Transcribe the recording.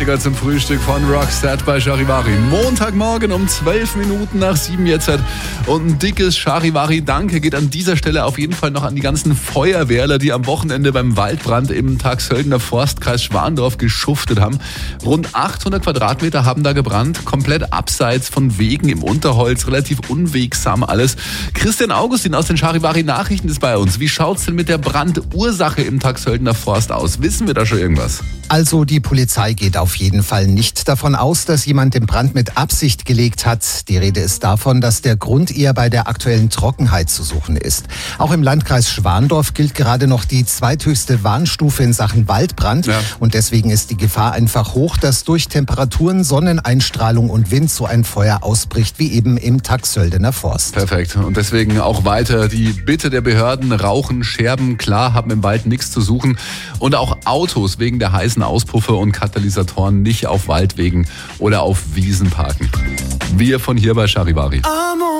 Klassiker zum Frühstück von Rocksteady bei Charivari. Montagmorgen um 7:12 jetzt. Und ein dickes Charivari-Danke geht an dieser Stelle auf jeden Fall noch an die ganzen Feuerwehrler, die am Wochenende beim Waldbrand im Tagsöldener Forstkreis Schwandorf geschuftet haben. Rund 800 Quadratmeter haben da gebrannt, komplett abseits von Wegen im Unterholz, relativ unwegsam alles. Christian Augustin aus den Charivari-Nachrichten ist bei uns. Wie schaut's denn mit der Brandursache im Tagsöldener Forst aus? Wissen wir da schon irgendwas? Also die Polizei geht auf jeden Fall nicht davon aus, dass jemand den Brand mit Absicht gelegt hat. Die Rede ist davon, dass der Grund eher bei der aktuellen Trockenheit zu suchen ist. Auch im Landkreis Schwandorf gilt gerade noch die zweithöchste Warnstufe in Sachen Waldbrand. Ja. Und deswegen ist die Gefahr einfach hoch, dass durch Temperaturen, Sonneneinstrahlung und Wind so ein Feuer ausbricht, wie eben im Tagsöldener Forst. Perfekt. Und deswegen auch weiter die Bitte der Behörden, Rauchen, Scherben, klar, haben im Wald nichts zu suchen. Und auch Autos wegen der heißen Auspuffe und Katalysatoren nicht auf Waldwegen oder auf Wiesen parken. Wir von hier bei Charivari.